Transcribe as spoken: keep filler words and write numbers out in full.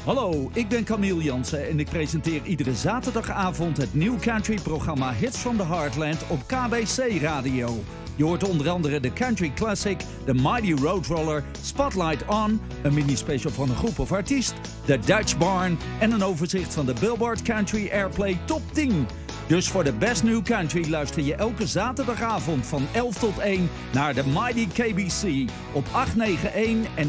Hallo, ik ben Camille Jansen en ik presenteer iedere zaterdagavond het New Country-programma Hits from the Heartland op K B C Radio. Je hoort onder andere de Country Classic, de Mighty Roadroller, Spotlight On, een mini-special van een groep of artiest, de Dutch Barn en een overzicht van de Billboard Country Airplay Top tien. Dus voor de Best New Country luister je elke zaterdagavond van elf tot één naar de Mighty K B C op acht negen een en